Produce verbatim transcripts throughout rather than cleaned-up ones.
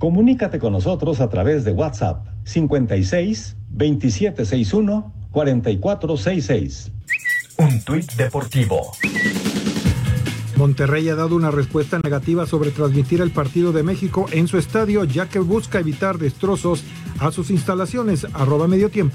Comunícate con nosotros a través de WhatsApp cincuenta y seis, veintisiete sesenta y uno, cuarenta y cuatro sesenta y seis. Un tuit deportivo. Monterrey ha dado una respuesta negativa sobre transmitir el partido de México en su estadio, ya que busca evitar destrozos a sus instalaciones. Arroba Medio Tiempo.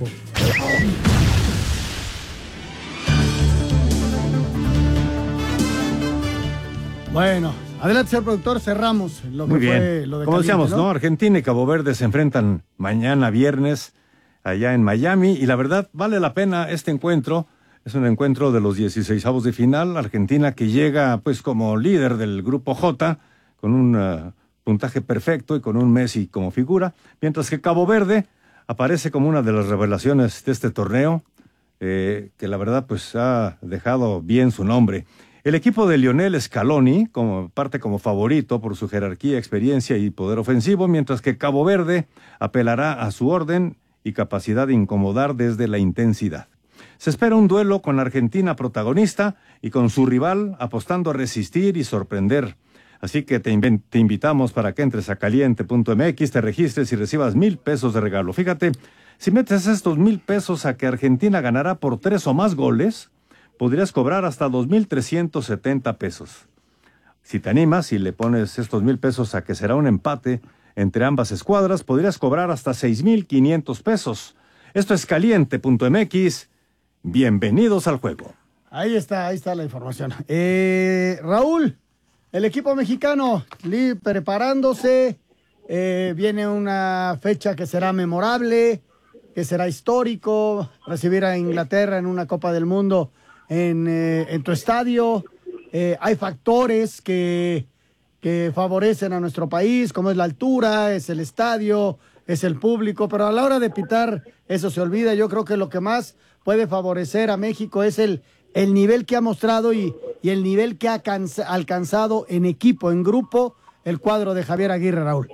Bueno, adelante, señor productor, cerramos lo que Muy bien. fue lo de Como caliente, decíamos, ¿no? ¿no? Argentina y Cabo Verde se enfrentan mañana viernes allá en Miami y la verdad vale la pena este encuentro. Es un encuentro de los dieciseisavos de final. Argentina que llega pues como líder del grupo J con un uh, puntaje perfecto y con un Messi como figura, mientras que Cabo Verde aparece como una de las revelaciones de este torneo, eh, que la verdad pues ha dejado bien su nombre. El equipo de Lionel Scaloni como, parte como favorito por su jerarquía, experiencia y poder ofensivo, mientras que Cabo Verde apelará a su orden y capacidad de incomodar desde la intensidad. Se espera un duelo con Argentina protagonista y con su rival apostando a resistir y sorprender. Así que te, inv- te invitamos para que entres a caliente punto m x, te registres y recibas mil pesos de regalo. Fíjate, si metes estos mil pesos a que Argentina ganará por tres o más goles, podrías cobrar hasta dos mil trescientos setenta pesos. Si te animas y le pones estos mil pesos a que será un empate entre ambas escuadras, podrías cobrar hasta seis mil quinientos pesos. Esto es caliente punto m x. Bienvenidos al juego. Ahí está, ahí está la información. Eh, Raúl, el equipo mexicano li- preparándose, eh, viene una fecha que será memorable, que será histórico, recibir a Inglaterra en una Copa del Mundo en, eh, en tu estadio. Eh, hay factores que, que favorecen a nuestro país, como es la altura, es el estadio, es el público, pero a la hora de pitar eso se olvida. Yo creo que lo que más puede favorecer a México es el, el nivel que ha mostrado y, y el nivel que ha cansa, alcanzado en equipo, en grupo, el cuadro de Javier Aguirre, Raúl.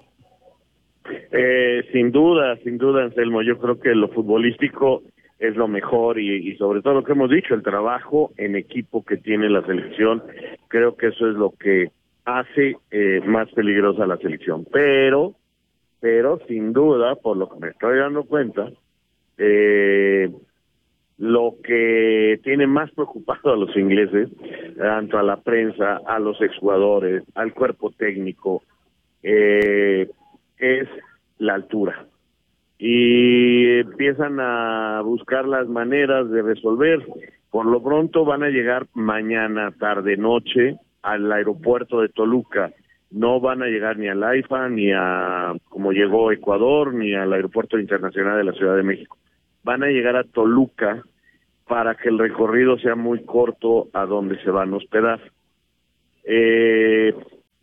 Eh, sin duda, sin duda, Anselmo, yo creo que lo futbolístico es lo mejor y, y sobre todo lo que hemos dicho, el trabajo en equipo que tiene la selección, creo que eso es lo que hace eh, más peligrosa la selección, pero, pero sin duda, por lo que me estoy dando cuenta, eh, lo que tiene más preocupado a los ingleses, tanto a la prensa, a los exjugadores, al cuerpo técnico, eh, es la altura. Y empiezan a buscar las maneras de resolver. Por lo pronto van a llegar mañana, tarde, noche, al aeropuerto de Toluca. No van a llegar ni al AIFA, ni a, como llegó Ecuador, ni al aeropuerto internacional de la Ciudad de México. Van a llegar a Toluca para que el recorrido sea muy corto a donde se van a hospedar. Eh,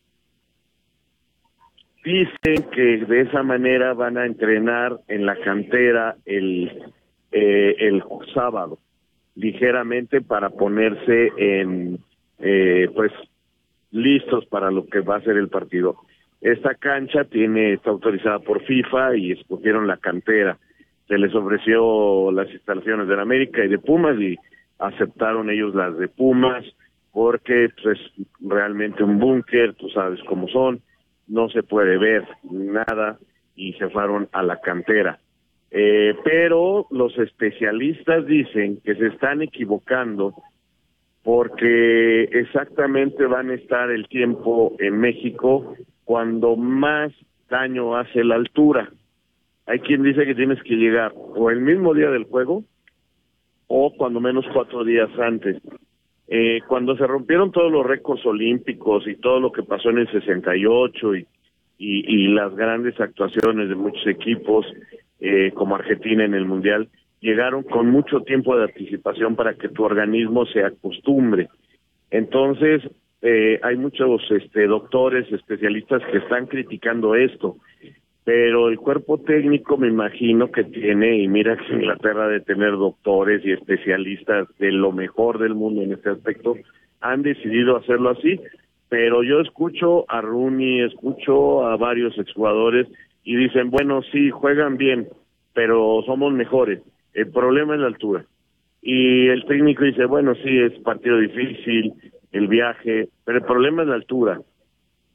dicen que de esa manera van a entrenar en la cantera el, eh, el sábado, ligeramente para ponerse en, eh, pues, listos para lo que va a ser el partido. Esta cancha tiene, está autorizada por FIFA y escogieron la cantera. Se les ofreció las instalaciones de la América y de Pumas y aceptaron ellos las de Pumas porque pues, es realmente un búnker, tú sabes cómo son, no se puede ver nada y se fueron a la cantera. Eh, pero los especialistas dicen que se están equivocando porque exactamente van a estar el tiempo en México cuando más daño hace la altura. Hay quien dice que tienes que llegar o el mismo día del juego o cuando menos cuatro días antes. Eh, cuando se rompieron todos los récords olímpicos y todo lo que pasó en el sesenta y ocho y, y, y las grandes actuaciones de muchos equipos eh, como Argentina en el Mundial, llegaron con mucho tiempo de anticipación para que tu organismo se acostumbre. Entonces, eh, hay muchos este, doctores, especialistas que están criticando esto. Pero el cuerpo técnico me imagino que tiene, y mira que Inglaterra de tener doctores y especialistas de lo mejor del mundo en este aspecto, han decidido hacerlo así, pero yo escucho a Rooney, escucho a varios exjugadores y dicen, bueno, sí, juegan bien, pero somos mejores, el problema es la altura. Y el técnico dice, bueno, sí, es partido difícil, el viaje, pero el problema es la altura.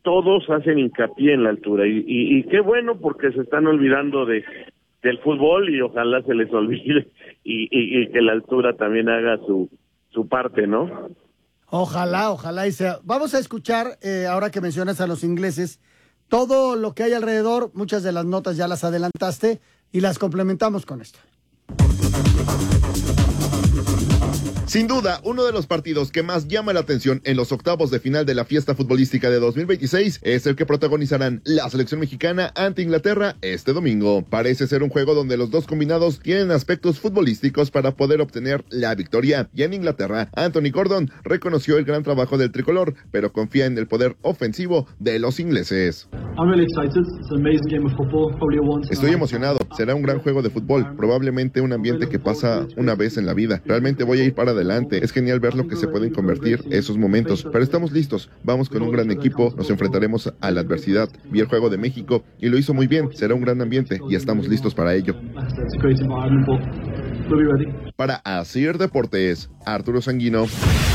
todos hacen hincapié en la altura, y, y, y qué bueno, porque se están olvidando de del fútbol, y ojalá se les olvide, y, y, y que la altura también haga su, su parte, ¿no? Ojalá, ojalá y sea. Vamos a escuchar, eh, ahora que mencionas a los ingleses, todo lo que hay alrededor. Muchas de las notas ya las adelantaste y las complementamos con esto. Sin duda, uno de los partidos que más llama la atención en los octavos de final de la fiesta futbolística de dos mil veintiséis es el que protagonizarán la selección mexicana ante Inglaterra este domingo. Parece ser un juego donde los dos combinados tienen aspectos futbolísticos para poder obtener la victoria. Y en Inglaterra, Anthony Gordon reconoció el gran trabajo del tricolor, pero confía en el poder ofensivo de los ingleses. Estoy emocionado, será un gran juego de fútbol, probablemente un ambiente que pasa una vez en la vida. Realmente voy a ir para adelante, es genial ver lo que se pueden convertir esos momentos, pero estamos listos, vamos con un gran equipo, nos enfrentaremos a la adversidad. Vi el juego de México y lo hizo muy bien, será un gran ambiente y estamos listos para ello. Para Asir Deportes, Arturo Sanguino.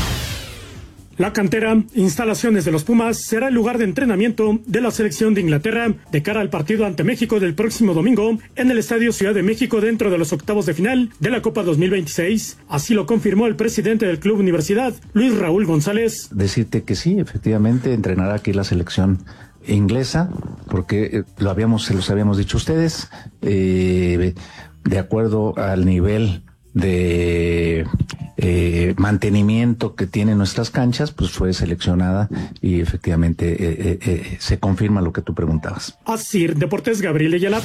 La cantera, instalaciones de los Pumas, será el lugar de entrenamiento de la selección de Inglaterra de cara al partido ante México del próximo domingo en el Estadio Ciudad de México dentro de los octavos de final de la Copa dos mil veintiséis. Así lo confirmó el presidente del Club Universidad, Luis Raúl González. Decirte que sí, efectivamente entrenará aquí la selección inglesa, porque lo habíamos, se los habíamos dicho ustedes, eh, de acuerdo al nivel de eh, mantenimiento que tienen nuestras canchas, pues fue seleccionada y efectivamente eh, eh, eh, se confirma lo que tú preguntabas. Asir Deportes, Gabriel Ayala.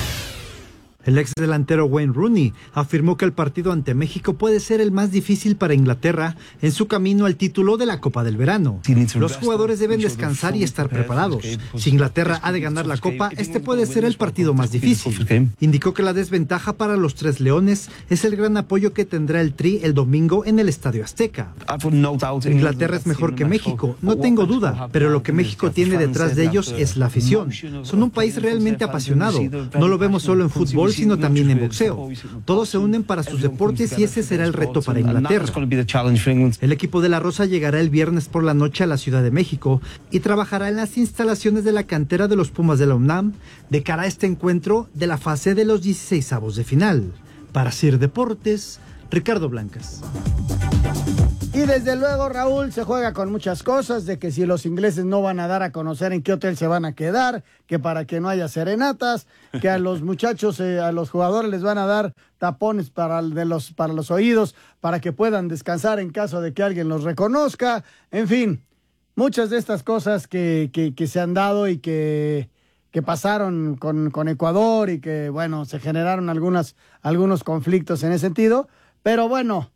El ex delantero Wayne Rooney afirmó que el partido ante México puede ser el más difícil para Inglaterra en su camino al título de la Copa del Verano. Los jugadores deben descansar y estar preparados. Si Inglaterra ha de ganar la Copa, este puede ser el partido más difícil. Indicó que la desventaja para los Tres Leones es el gran apoyo que tendrá el Tri el domingo en el Estadio Azteca. Inglaterra es mejor que México, no tengo duda, pero lo que México tiene detrás de ellos es la afición. Son un país realmente apasionado. No lo vemos solo en fútbol, sino también en boxeo. Todos se unen para sus deportes y ese será el reto para Inglaterra. El equipo de la Rosa llegará el viernes por la noche a la Ciudad de México y trabajará en las instalaciones de la cantera de los Pumas de la UNAM de cara a este encuentro de la fase de los dieciseisavos de final. Para Sir Deportes, Ricardo Blancas. Y desde luego, Raúl, se juega con muchas cosas, de que si los ingleses no van a dar a conocer en qué hotel se van a quedar, que para que no haya serenatas, que a los muchachos, eh, a los jugadores les van a dar tapones para, de los, para los oídos, para que puedan descansar en caso de que alguien los reconozca. En fin, muchas de estas cosas que, que, que se han dado y que, que pasaron con, con Ecuador y que, bueno, se generaron algunas, algunos conflictos en ese sentido, pero bueno...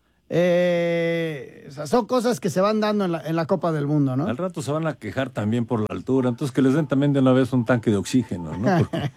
Eh, o sea, son cosas que se van dando en la, en la Copa del Mundo, ¿no? Al rato se van a quejar también por la altura, entonces que les den también de una vez un tanque de oxígeno, ¿no? Porque...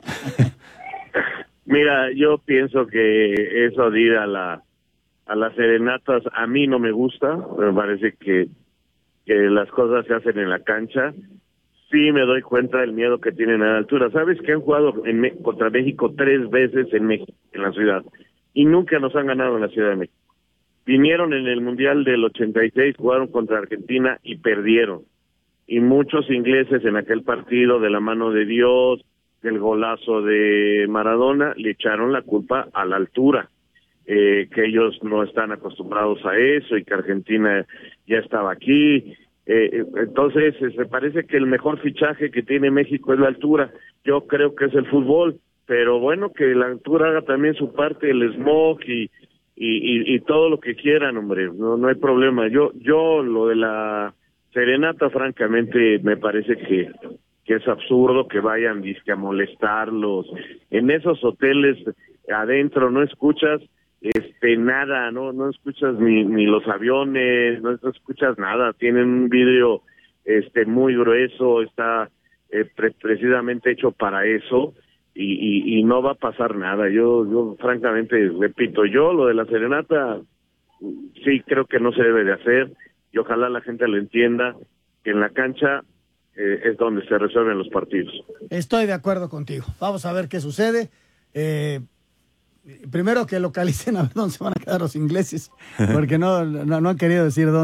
Mira, yo pienso que eso de ir a la a las serenatas a mí no me gusta, me parece que, que las cosas se hacen en la cancha. Sí me doy cuenta del miedo que tienen a la altura. ¿Sabes que han jugado en, contra México tres veces en México, en la ciudad? Y nunca nos han ganado en la Ciudad de México. Vinieron en el Mundial del ochenta y seis, jugaron contra Argentina y perdieron. Y muchos ingleses en aquel partido, de la mano de Dios, del golazo de Maradona, le echaron la culpa a la altura, eh, que ellos no están acostumbrados a eso y que Argentina ya estaba aquí. Eh, entonces, se parece que el mejor fichaje que tiene México es la altura. Yo creo que es el fútbol, pero bueno, que la altura haga también su parte, el smog y... Y, y, y todo lo que quieran, hombre, no no hay problema. Yo yo lo de la serenata, francamente, me parece que, que es absurdo que vayan disque a molestarlos. En esos hoteles adentro no escuchas este nada, no no escuchas ni ni los aviones, no, no escuchas nada. Tienen un vidrio este muy grueso, está eh, pre- precisamente hecho para eso. Y, y, y no va a pasar nada. Yo, yo francamente, repito, yo lo de la serenata sí creo que no se debe de hacer y ojalá la gente lo entienda, que en la cancha eh, es donde se resuelven los partidos. Estoy de acuerdo contigo. Vamos a ver qué sucede. Eh, primero que localicen a ver dónde se van a quedar los ingleses, porque no, no, no han querido decir dónde.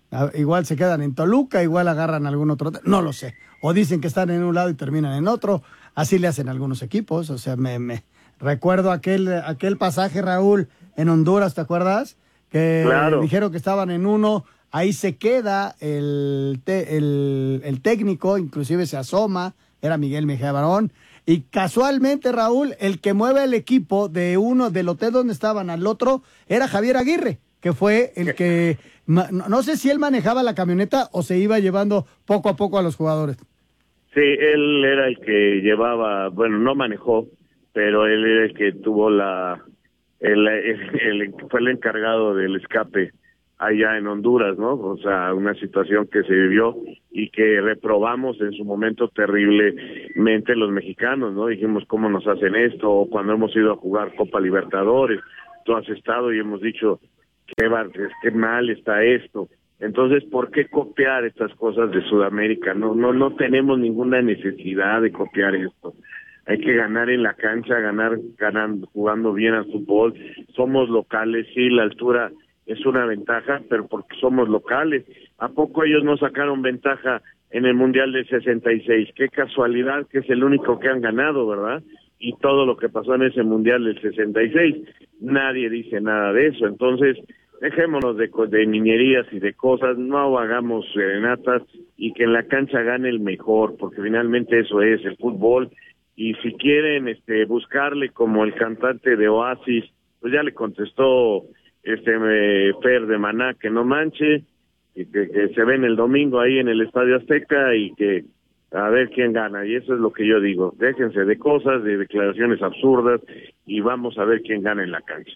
Igual se quedan en Toluca, igual agarran algún otro, no lo sé. O dicen que están en un lado y terminan en otro. Así le hacen algunos equipos. O sea, me, me recuerdo aquel, aquel pasaje, Raúl, en Honduras, ¿te acuerdas? Que claro. Dijeron que estaban en uno, ahí se queda el, te, el, el técnico, inclusive se asoma, era Miguel Mejía Barón. Y casualmente, Raúl, el que mueve el equipo de uno, del hotel donde estaban al otro, era Javier Aguirre, que fue el que, no sé si él manejaba la camioneta o se iba llevando poco a poco a los jugadores. Sí, él era el que llevaba, bueno, no manejó, pero él era el que tuvo la, el, el, el, fue el encargado del escape allá en Honduras, ¿no? O sea, una situación que se vivió y que reprobamos en su momento terriblemente los mexicanos, ¿no? Dijimos, ¿cómo nos hacen esto? O cuando hemos ido a jugar Copa Libertadores, tú has estado y hemos dicho, qué, qué mal está esto. Entonces, ¿por qué copiar estas cosas de Sudamérica? No, no, no tenemos ninguna necesidad de copiar esto. Hay que ganar en la cancha, ganar, ganando, jugando bien al fútbol. Somos locales, sí, la altura es una ventaja, pero porque somos locales. ¿A poco ellos no sacaron ventaja en el Mundial del sesenta y seis? Qué casualidad que es el único que han ganado, ¿verdad? Y todo lo que pasó en ese Mundial del sesenta y seis, nadie dice nada de eso. Entonces, dejémonos de, de niñerías y de cosas, no hagamos serenatas y que en la cancha gane el mejor, porque finalmente eso es el fútbol. Y si quieren este buscarle como el cantante de Oasis, pues ya le contestó este eh, Fer de Maná, que no manche, y que, que se ven el domingo ahí en el Estadio Azteca y que a ver quién gana. Y eso es lo que yo digo, déjense de cosas, de declaraciones absurdas y vamos a ver quién gana en la cancha.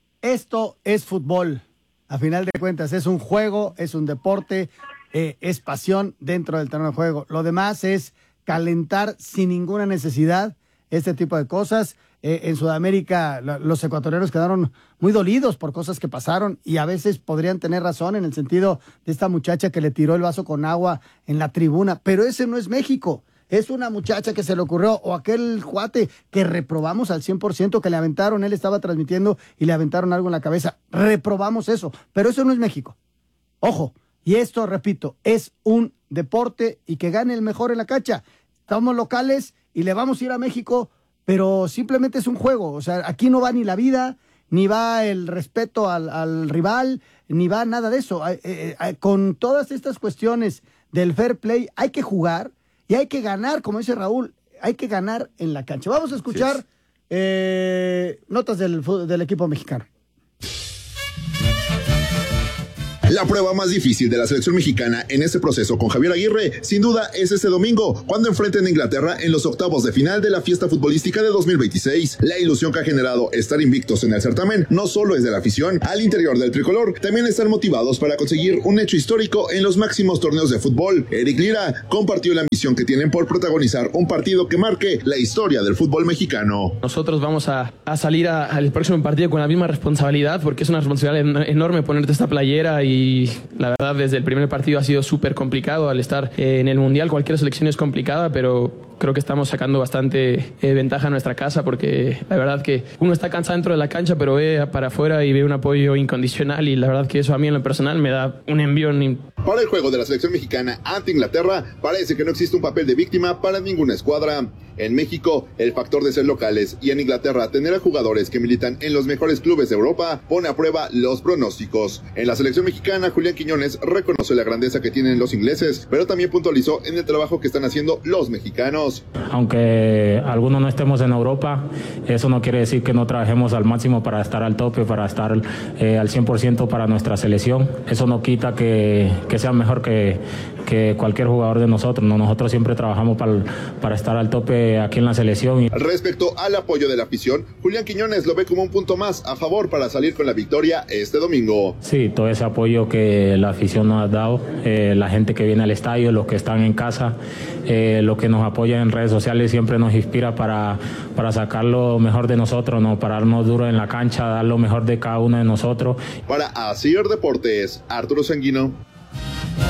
Esto es fútbol, a final de cuentas es un juego, es un deporte, eh, es pasión dentro del terreno de juego. Lo demás es calentar sin ninguna necesidad este tipo de cosas. Eh, en Sudamérica la, los ecuatorianos quedaron muy dolidos por cosas que pasaron y a veces podrían tener razón en el sentido de esta muchacha que le tiró el vaso con agua en la tribuna, pero ese no es México, es una muchacha que se le ocurrió, o aquel cuate que reprobamos al cien por ciento, que le aventaron, él estaba transmitiendo y le aventaron algo en la cabeza, reprobamos eso, pero eso no es México, ojo, y esto, repito, es un deporte y que gane el mejor en la cancha. Estamos locales y le vamos a ir a México, pero simplemente es un juego. O sea, aquí no va ni la vida, ni va el respeto al, al rival, ni va nada de eso. Eh, eh, eh, con todas estas cuestiones del fair play, hay que jugar y hay que ganar, como dice Raúl, hay que ganar en la cancha. Vamos a escuchar sí. eh, notas del, del equipo mexicano. La prueba más difícil de la selección mexicana en este proceso con Javier Aguirre, sin duda, es este domingo, cuando enfrenten a Inglaterra en los octavos de final de la fiesta futbolística de dos mil veintiséis. La ilusión que ha generado estar invictos en el certamen no solo es de la afición. Al interior del tricolor también están motivados para conseguir un hecho histórico en los máximos torneos de fútbol. Eric Lira compartió la ambición que tienen por protagonizar un partido que marque la historia del fútbol mexicano. Nosotros vamos a, a salir a, al próximo partido con la misma responsabilidad, porque es una responsabilidad enorme ponerte esta playera y Y la verdad desde el primer partido ha sido súper complicado. Al estar eh, en el Mundial cualquier selección es complicada, pero creo que estamos sacando bastante eh, ventaja a nuestra casa, porque la verdad que uno está cansado dentro de la cancha, pero ve para afuera y ve un apoyo incondicional, y la verdad que eso a mí en lo personal me da un envión. Para el juego de la selección mexicana ante Inglaterra, parece que no existe un papel de víctima para ninguna escuadra. En México, el factor de ser locales, y en Inglaterra, tener a jugadores que militan en los mejores clubes de Europa pone a prueba los pronósticos. En la selección mexicana, Julián Quiñones reconoce la grandeza que tienen los ingleses, pero también puntualizó en el trabajo que están haciendo los mexicanos. Aunque algunos no estemos en Europa, eso no quiere decir que no trabajemos al máximo para estar al tope, para estar eh, al cien por ciento para nuestra selección. Eso no quita que, que sea mejor que, que cualquier jugador de nosotros, ¿no? Nosotros siempre trabajamos para, para estar al tope aquí en la selección. Respecto al apoyo de la afición, Julián Quiñones lo ve como un punto más a favor para salir con la victoria este domingo. Sí, todo ese apoyo que la afición nos ha dado, eh, la gente que viene al estadio, los que están en casa, eh, los que nos apoyan en redes sociales, siempre nos inspira para, para sacar lo mejor de nosotros, ¿no? Pararnos duro en la cancha, dar lo mejor de cada uno de nosotros. Para Asir Deportes, Arturo Sanguino.